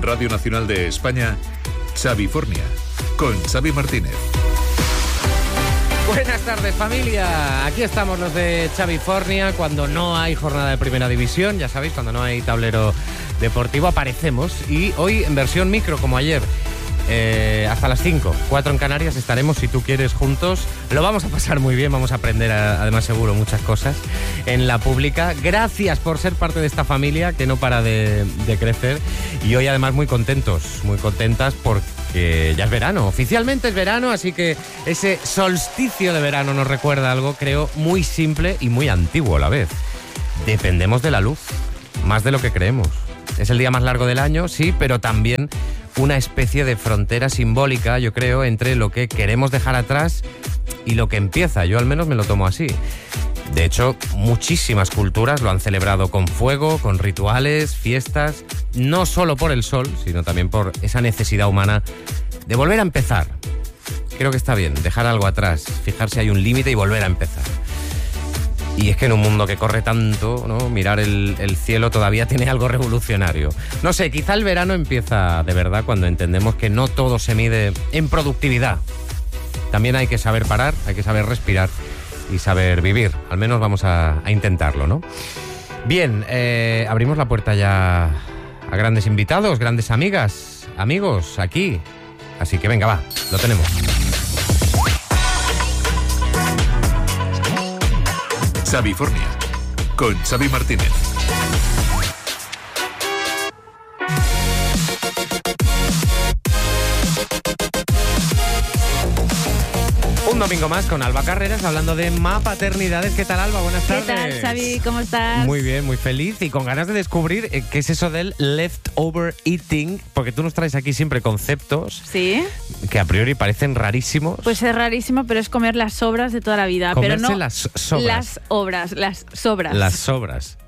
Radio Nacional de España, Xavifornia, con Xavi Martínez. Buenas tardes, familia. Aquí estamos los de Xavifornia cuando no hay jornada de primera división. Ya sabéis, cuando no hay tablero deportivo aparecemos. Y hoy en versión micro, como ayer. Hasta las 5, 4 en Canarias estaremos, si tú quieres, juntos. Lo vamos a pasar muy bien, vamos a aprender además seguro muchas cosas en la pública. Gracias por ser parte de esta familia que no para de crecer. Y hoy además muy contentos, muy contentas porque ya es verano, oficialmente es verano, así que ese solsticio de verano nos recuerda algo, creo, muy simple y muy antiguo a la vez. Dependemos de la luz, más de lo que creemos. Es el día más largo del año, sí, pero también una especie de frontera simbólica, yo creo, entre lo que queremos dejar atrás y lo que empieza. Yo al menos me lo tomo así. De hecho, muchísimas culturas lo han celebrado con fuego, con rituales, fiestas, no solo por el sol, sino también por esa necesidad humana de volver a empezar. Creo que está bien, dejar algo atrás, fijarse hay un límite y volver a empezar. Y es que en un mundo que corre tanto, ¿no? Mirar el cielo todavía tiene algo revolucionario. No sé, quizá el verano empieza de verdad cuando entendemos que no todo se mide en productividad. También hay que saber parar, hay que saber respirar y saber vivir. Al menos vamos a intentarlo, ¿no? Bien, abrimos la puerta ya a grandes invitados, grandes amigas, amigos, aquí. Así que venga, va, lo tenemos. Xavifornia, con Xavi Martínez. Un domingo más con Alba Carreras hablando de paternidades. ¿Qué tal, Alba? Buenas tardes. ¿Qué tal, Xavi? ¿Cómo estás? Muy bien, muy feliz y con ganas de descubrir qué es eso del leftover eating, porque tú nos traes aquí siempre conceptos ¿Sí? que a priori parecen rarísimos. Pues es rarísimo, pero es comer las sobras de toda la vida. Comerse pero no las sobras. las obras, las sobras. Las sobras.